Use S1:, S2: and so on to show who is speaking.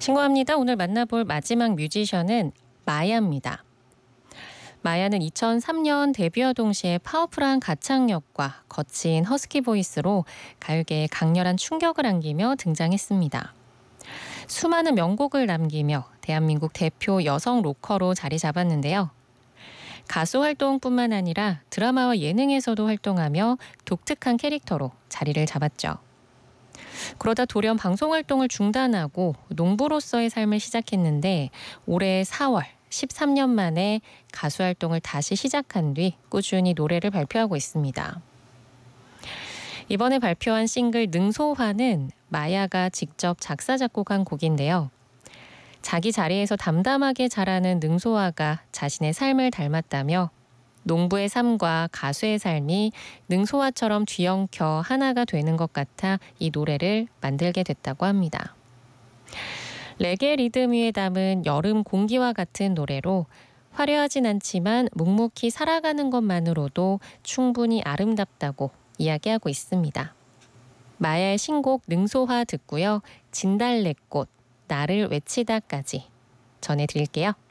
S1: 신고합니다. 오늘 만나볼 마지막 뮤지션은 마야입니다. 마야는 2003년 데뷔와 동시에 파워풀한 가창력과 거친 허스키 보이스로 가요계에 강렬한 충격을 안기며 등장했습니다. 수많은 명곡을 남기며 대한민국 대표 여성 로커로 자리 잡았는데요. 가수 활동뿐만 아니라 드라마와 예능에서도 활동하며 독특한 캐릭터로 자리를 잡았죠. 그러다 돌연 방송 활동을 중단하고 농부로서의 삶을 시작했는데 올해 4월 13년 만에 가수 활동을 다시 시작한 뒤 꾸준히 노래를 발표하고 있습니다. 이번에 발표한 싱글 능소화는 마야가 직접 작사 작곡한 곡인데요. 자기 자리에서 담담하게 자라는 능소화가 자신의 삶을 닮았다며 농부의 삶과 가수의 삶이 능소화처럼 뒤엉켜 하나가 되는 것 같아 이 노래를 만들게 됐다고 합니다. 레게 리듬 위에 담은 여름 공기와 같은 노래로 화려하진 않지만 묵묵히 살아가는 것만으로도 충분히 아름답다고 이야기하고 있습니다. 마야의 신곡 능소화 듣고요. 진달래꽃, 나를 외치다까지 전해드릴게요.